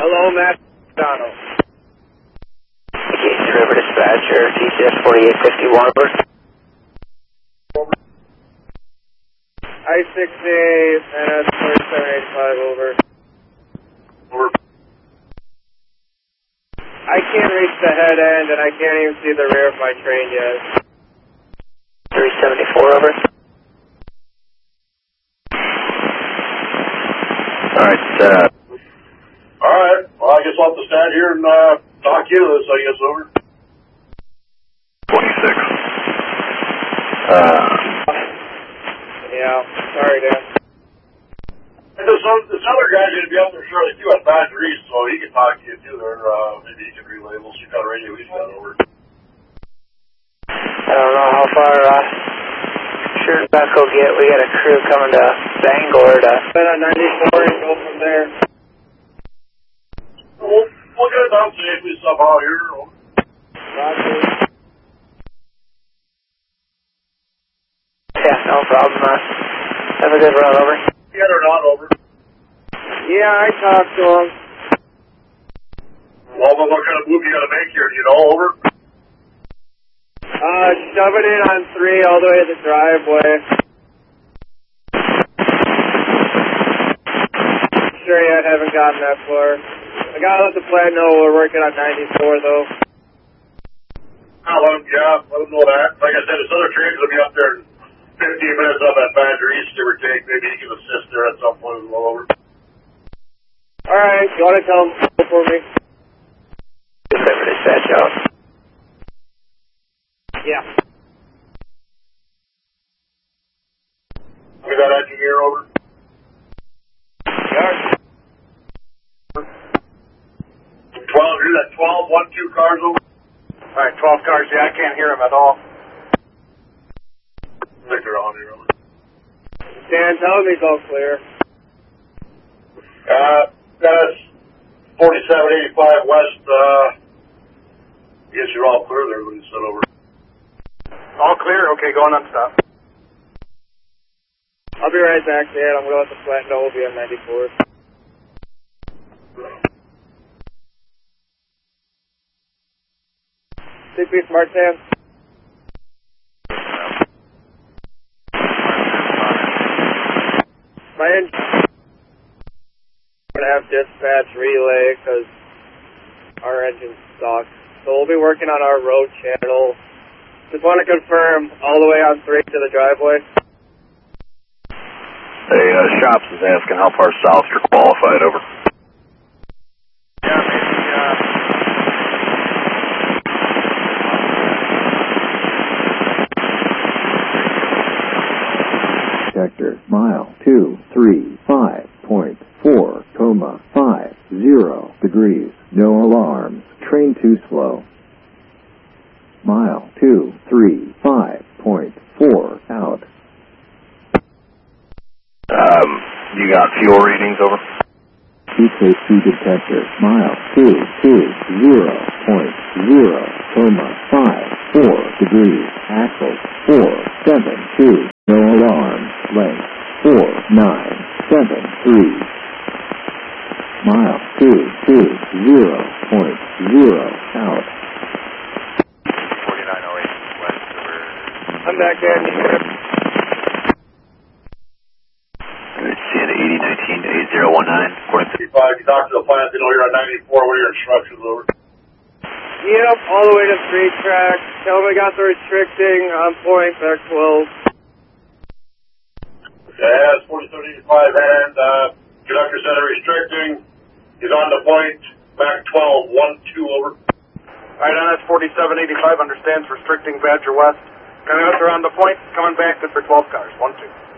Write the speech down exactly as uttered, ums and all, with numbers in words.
Hello, Matt McDonald. East River Dispatcher, T C S forty-eight fifty-one, over. I sixty-eight, and that's forty-seven eighty-five, over. Over. I can't reach the head end, and I can't even see the rear of my train yet. three seventy-four, over. Alright, uh... Alright, well, I guess I'll have to stand here and, uh, talk you to this, I guess, over. twenty-six. Uh... Yeah, sorry, Dan. And this, this other guy's going to be up there shortly, too, at Badger East, so he can talk to you, too, there. Uh, maybe he can relay. We'll see what kind of radio he's got over. I don't know how far, uh... sure back will get. We got a crew coming to Bangor to... Been on ninety-four and go from there. We'll, we'll get it down safely somehow here. Roger. Yeah, no problem. Uh, have a good run, over. Get or not, over. Yeah, I talked to him. Well, but what kind of move you got to make here? Do you know, over? Uh, shove it in on three all the way to the driveway. Sure yet, haven't gotten that far. I gotta let the plant know we're working on ninety-four, though. I'll let him, yeah, let him know that. Like I said, this other train's going to be up there in fifteen minutes up at Badger East, give or take. Maybe he can assist there at some point as well, over. Alright, you wanna tell him for me? East River Dispatch, out. Yeah. We got engineer, over. Yeah. twelve, you're that twelve, one, two cars over? Alright, twelve cars, yeah, I can't hear him at all. I think they're on here, over. Dan, tell him he's all clear. Uh, that's forty-seven eighty-five west, uh, I guess you're all clear there when you said over. All clear? Okay, going on stop. I'll be right back, Dan. I'm gonna let the plant know we'll be on ninety-four. C P Smart Sam. My engine. I'm gonna have dispatch relay because our engine sucks. So we'll be working on our road channel. Just want to confirm all the way on three to the driveway. Hey, uh, Shops is asking how far south you're qualified, over. Yeah, maybe, uh... Sector, mile two, three, five point four, comma, five, zero degrees. No alarms. Train too slow. Mile two, three, five point four, out. Um, you got fuel readings, over? C K C detector, mile two, two, zero point zero, comma, five, four degrees. Axle, four, seven, two. No alarm. Length, four, nine, seven, three. Mile two, two, zero point zero, out. forty-nine oh eight west, over. I'm back there. Good, Santa eighty nineteen to eight zero one nine. fifty-five, you talk to the plant, they know you're on ninety-four, what are your instructions, over? Yep, all the way to three track. Tell them we got the restricting on point back twelve. Yeah, it's forty-seven eighty-five, and, uh, conductor said a restricting. He's on the point, back twelve, one, two, over. Alright, and that's forty-seven eighty-five, understands restricting Badger West. Conductor on the point, coming back, good for twelve cars, one, two.